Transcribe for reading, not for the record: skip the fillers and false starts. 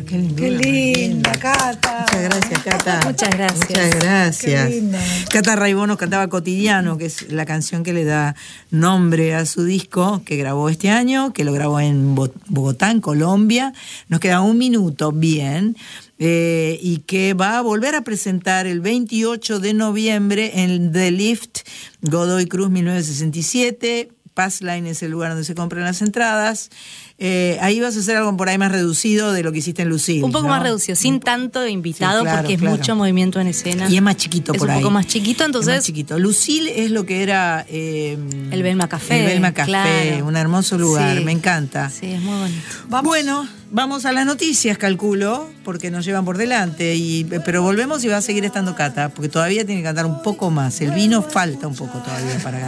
Qué lindo. Qué linda, Cata. Muchas gracias, Cata. Muchas gracias. Muchas gracias. Qué linda. Cata Raibono cantaba Cotidiano, que es la canción que le da nombre a su disco, que grabó este año, que lo grabó en Bogotá, en Colombia. Nos queda un minuto, bien. Y que va a volver a presentar el 28 de noviembre en The Lift, Godoy Cruz 1967. Passline es el lugar donde se compran las entradas. Ahí vas a hacer algo por ahí más reducido de lo que hiciste en Lucille. Un poco ¿no? más reducido, sin tanto invitado, Sí, claro, porque es claro. mucho movimiento en escena. Y es más chiquito por ahí. Es un poco más chiquito, entonces. Es más chiquito. Lucille es lo que era. El Belma Café. El Belma Café, claro. un hermoso lugar, Sí. me encanta. Sí, es muy bonito. Bueno, vamos a las noticias, calculo, porque nos llevan por delante. Pero volvemos y va a seguir estando Cata, porque todavía tiene que cantar un poco más. El vino falta un poco todavía para